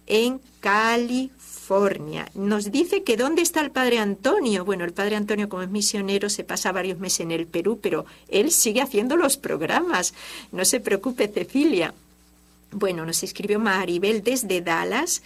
en California. Nos dice que ¿dónde está el Padre Antonio? Bueno, el Padre Antonio, como es misionero, se pasa varios meses en el Perú, pero él sigue haciendo los programas. No se preocupe, Cecilia. Bueno, nos escribió Maribel desde Dallas,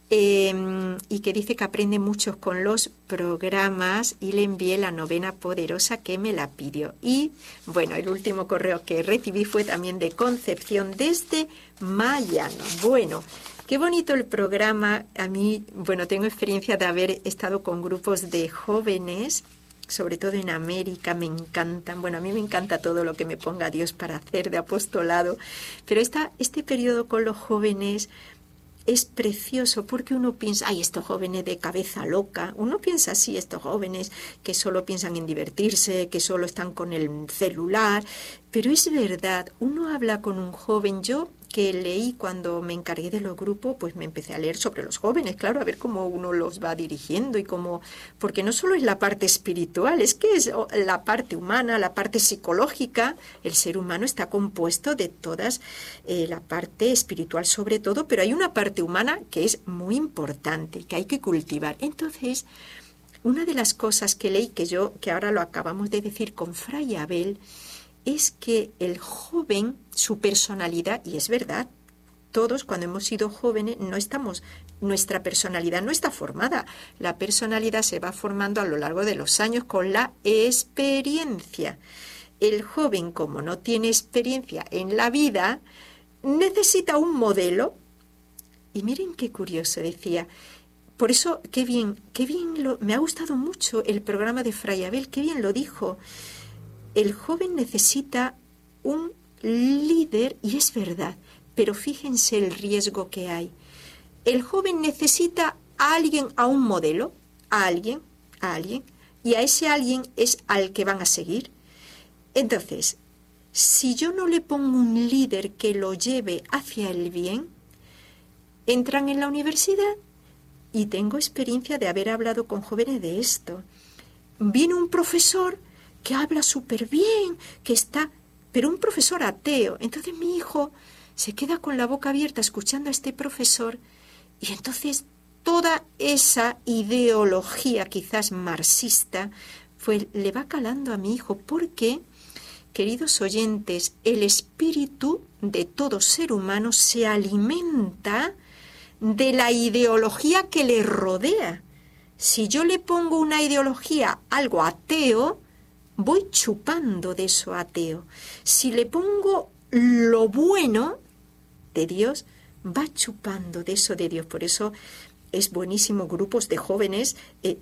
y que dice que aprende mucho con los programas, y le envié la novena poderosa que me la pidió. Y bueno, el último correo que recibí fue también de Concepción desde Mayano. Bueno, qué bonito el programa. A mí, bueno, tengo experiencia de haber estado con grupos de jóvenes, sobre todo en América, me encantan. Bueno, a mí me encanta todo lo que me ponga Dios para hacer de apostolado, pero este periodo con los jóvenes es precioso, porque uno piensa, ay, estos jóvenes de cabeza loca, uno piensa así, estos jóvenes que solo piensan en divertirse, que solo están con el celular, pero es verdad, uno habla con un joven. Yo que leí cuando me encargué de los grupos, pues me empecé a leer sobre los jóvenes, claro, a ver cómo uno los va dirigiendo y cómo, porque no solo es la parte espiritual, es que es la parte humana, la parte psicológica. El ser humano está compuesto de todas, la parte espiritual sobre todo, pero hay una parte humana que es muy importante, que hay que cultivar. Entonces, una de las cosas que leí, que ahora lo acabamos de decir con Fray Abel, es que el joven, su personalidad, y es verdad, todos cuando hemos sido jóvenes nuestra personalidad no está formada. La personalidad se va formando a lo largo de los años con la experiencia. El joven, como no tiene experiencia en la vida, necesita un modelo. Y miren qué curioso, decía. Por eso, qué bien, me ha gustado mucho el programa de Fray Abel, qué bien lo dijo. El joven necesita un líder, y es verdad, pero fíjense el riesgo que hay. El joven necesita a alguien, a un modelo, a alguien, y a ese alguien es al que van a seguir. Entonces, si yo no le pongo un líder que lo lleve hacia el bien, entran en la universidad, y tengo experiencia de haber hablado con jóvenes de esto. Viene un profesor que habla súper bien, pero un profesor ateo. Entonces mi hijo se queda con la boca abierta escuchando a este profesor, y entonces toda esa ideología quizás marxista le va calando a mi hijo, porque, queridos oyentes, el espíritu de todo ser humano se alimenta de la ideología que le rodea. Si yo le pongo una ideología, algo ateo, voy chupando de eso ateo. Si le pongo lo bueno de Dios, va chupando de eso de Dios. Por eso es buenísimo grupos de jóvenes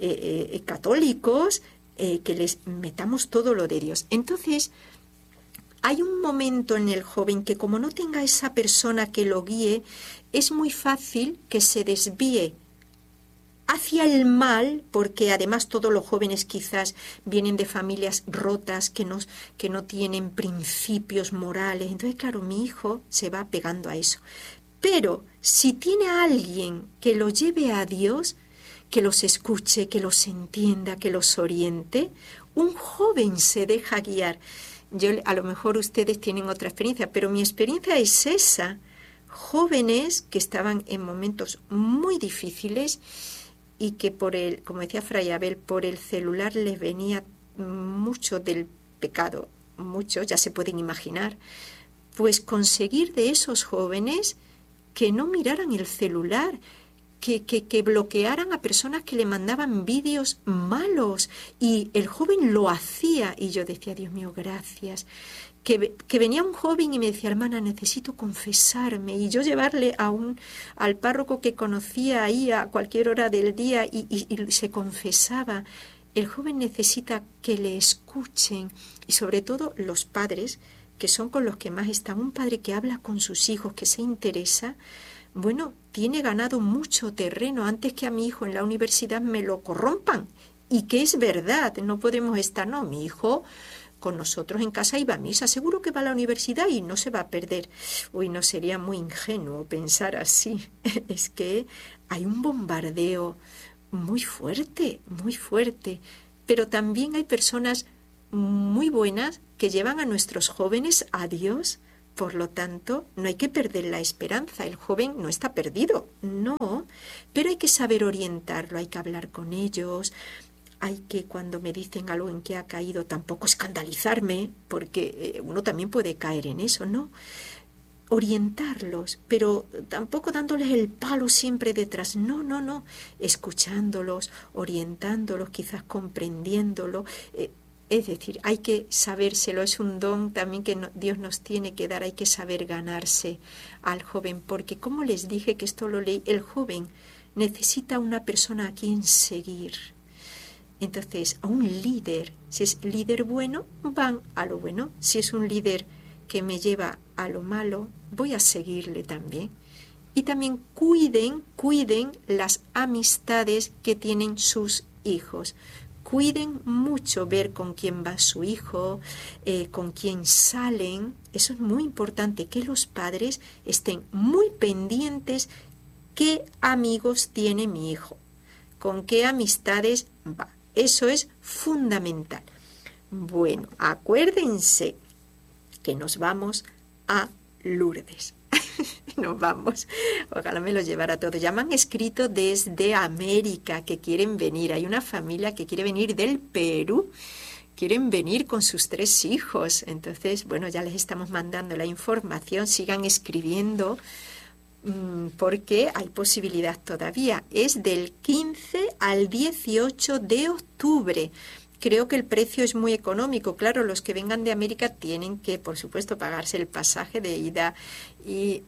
católicos, que les metamos todo lo de Dios. Entonces, hay un momento en el joven que, como no tenga esa persona que lo guíe, es muy fácil que se desvíe hacia el mal, porque además todos los jóvenes quizás vienen de familias rotas, que no tienen principios morales. Entonces, claro, mi hijo se va pegando a eso. Pero si tiene a alguien que lo lleve a Dios, que los escuche, que los entienda, que los oriente, un joven se deja guiar. A lo mejor ustedes tienen otra experiencia, pero mi experiencia es esa. Jóvenes que estaban en momentos muy difíciles, y que como decía Fray Abel, por el celular les venía mucho del pecado, mucho, ya se pueden imaginar, pues conseguir de esos jóvenes que no miraran el celular, que bloquearan a personas que le mandaban vídeos malos, y el joven lo hacía, y yo decía, Dios mío, gracias. Que venía un joven y me decía, hermana, necesito confesarme, y yo llevarle al párroco que conocía ahí a cualquier hora del día, y se confesaba. El joven necesita que le escuchen, y sobre todo los padres, que son con los que más están. Un padre que habla con sus hijos, que se interesa, bueno, tiene ganado mucho terreno antes que a mi hijo en la universidad me lo corrompan. Y que es verdad, no podemos estar, no, mi hijo con nosotros en casa iba a misa, seguro que va a la universidad y no se va a perder. Uy, no, sería muy ingenuo pensar así. Es que hay un bombardeo muy fuerte, muy fuerte. Pero también hay personas muy buenas que llevan a nuestros jóvenes a Dios, Por lo tanto, no hay que perder la esperanza. El joven no está perdido, no, pero hay que saber orientarlo, hay que hablar con ellos. Hay que, cuando me dicen algo en que ha caído, tampoco escandalizarme, porque uno también puede caer en eso, ¿no? Orientarlos, pero tampoco dándoles el palo siempre detrás. No, no, no. Escuchándolos, orientándolos, quizás comprendiéndolo. Es decir, hay que sabérselo. Es un don también que Dios nos tiene que dar. Hay que saber ganarse al joven, porque como les dije, que esto lo leí, el joven necesita una persona a quien seguir. Entonces, a un líder, si es líder bueno, van a lo bueno. Si es un líder que me lleva a lo malo, voy a seguirle también. Y también cuiden las amistades que tienen sus hijos. Cuiden mucho ver con quién va su hijo, con quién salen. Eso es muy importante, que los padres estén muy pendientes qué amigos tiene mi hijo, con qué amistades va. Eso es fundamental. Bueno, acuérdense que nos vamos a Lourdes. Nos vamos. Ojalá me los llevara todos. Ya me han escrito desde América que quieren venir. Hay una familia que quiere venir del Perú. Quieren venir con sus 3 hijos. Entonces, bueno, ya les estamos mandando la información. Sigan escribiendo, porque hay posibilidad todavía. Es del 15 al 18 de octubre. Creo que el precio es muy económico. Claro, los que vengan de América tienen que, por supuesto, pagarse el pasaje de ida y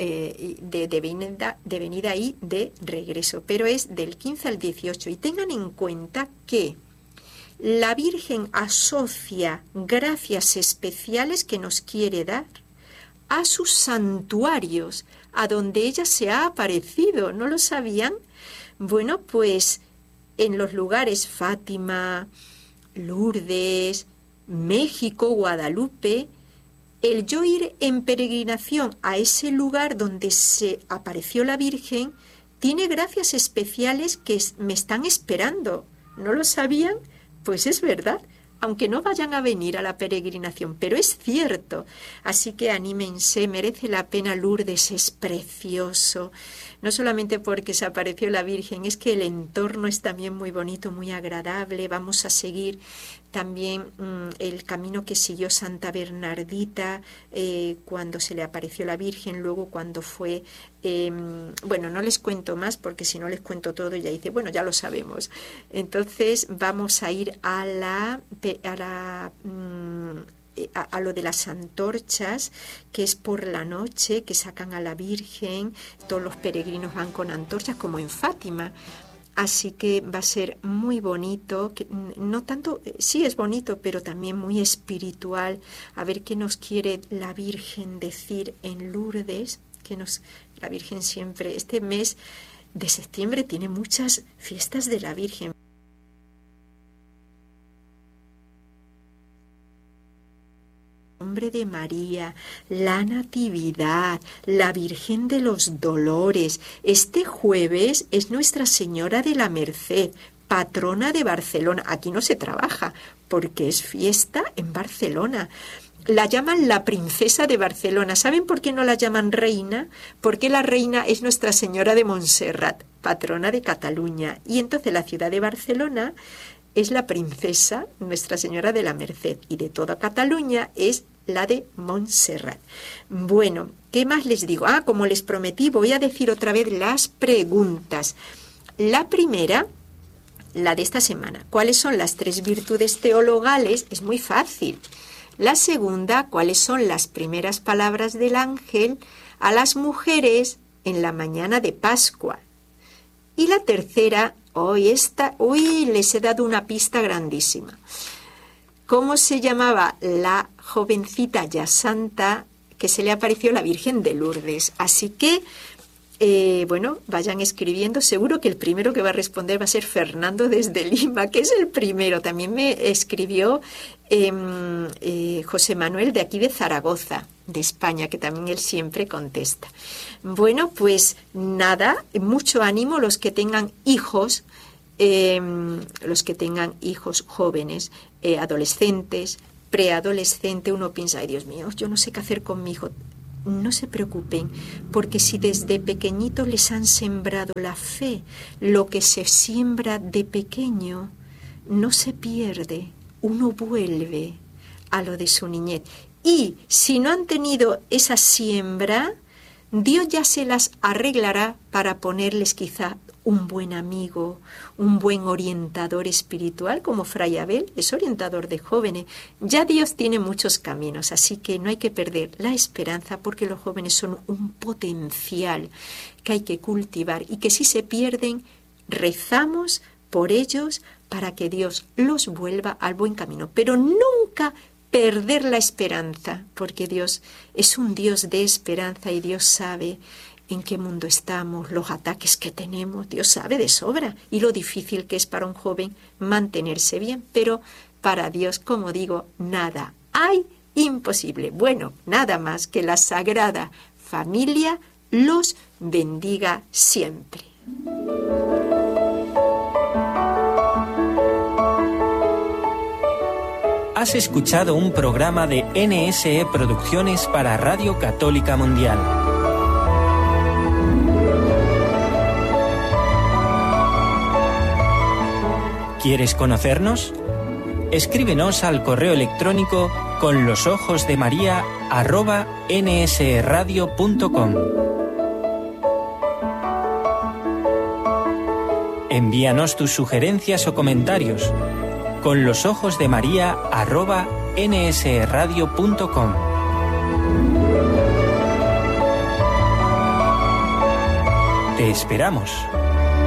de venida y de regreso. Pero es del 15 al 18. Y tengan en cuenta que la Virgen asocia gracias especiales que nos quiere dar a sus santuarios, a donde ella se ha aparecido. ¿No lo sabían? Bueno, pues en los lugares Fátima, Lourdes, México, Guadalupe, el yo ir en peregrinación a ese lugar donde se apareció la Virgen tiene gracias especiales que me están esperando. ¿No lo sabían? Pues es verdad. Aunque no vayan a venir a la peregrinación, pero es cierto. Así que anímense, merece la pena. Lourdes es precioso. No solamente porque se apareció la Virgen, es que el entorno es también muy bonito, muy agradable. Vamos a seguir también el camino que siguió Santa Bernardita cuando se le apareció la Virgen, luego cuando fue... bueno, no les cuento más porque si no les cuento todo ya dice, bueno, ya lo sabemos. Entonces vamos a ir a lo de las antorchas, que es por la noche, que sacan a la Virgen, todos los peregrinos van con antorchas como en Fátima. Así que va a ser muy bonito, que no tanto, sí es bonito, pero también muy espiritual. A ver qué nos quiere la Virgen decir en Lourdes, la Virgen siempre, este mes de septiembre tiene muchas fiestas de la Virgen. Nombre de María, la Natividad, la Virgen de los Dolores. Este jueves es Nuestra Señora de la Merced, patrona de Barcelona. Aquí no se trabaja porque es fiesta en Barcelona. La llaman la princesa de Barcelona. ¿Saben por qué no la llaman reina? Porque la reina es Nuestra Señora de Montserrat, patrona de Cataluña. Y entonces la ciudad de Barcelona es la princesa Nuestra Señora de la Merced. Y de toda Cataluña es la de Montserrat. Bueno, ¿qué más les digo? Como les prometí, voy a decir otra vez las preguntas. La primera, la de esta semana. ¿Cuáles son las 3 virtudes teologales? Es muy fácil. La segunda, ¿cuáles son las primeras palabras del ángel a las mujeres en la mañana de Pascua? Y la tercera, les he dado una pista grandísima. ¿Cómo se llamaba la jovencita ya santa que se le apareció la Virgen de Lourdes? Así que, vayan escribiendo. Seguro que el primero que va a responder va a ser Fernando desde Lima, que es el primero. También me escribió José Manuel de aquí de Zaragoza, de España, que también él siempre contesta. Bueno, pues nada, mucho ánimo los que tengan hijos. Los que tengan hijos jóvenes, adolescentes, preadolescente, uno piensa, ay Dios mío, yo no sé qué hacer con mi hijo. No se preocupen, porque si desde pequeñitos les han sembrado la fe, lo que se siembra de pequeño no se pierde, uno vuelve a lo de su niñez. Y si no han tenido esa siembra, Dios ya se las arreglará para ponerles quizá un buen amigo, un buen orientador espiritual, como Fray Abel, es orientador de jóvenes. Ya Dios tiene muchos caminos, así que no hay que perder la esperanza, porque los jóvenes son un potencial que hay que cultivar y que si se pierden, rezamos por ellos para que Dios los vuelva al buen camino. Pero nunca perder la esperanza, porque Dios es un Dios de esperanza y Dios sabe en qué mundo estamos, los ataques que tenemos, Dios sabe de sobra y lo difícil que es para un joven mantenerse bien, pero para Dios, como digo, nada hay imposible. Bueno, nada más que la Sagrada Familia los bendiga siempre. Has escuchado un programa de NSE Producciones para Radio Católica Mundial. ¿Quieres conocernos? Escríbenos al correo electrónico conlosojosdemaria@nsradio.com. Envíanos tus sugerencias o comentarios. conlosojosdemaria@nsradio.com. Te esperamos.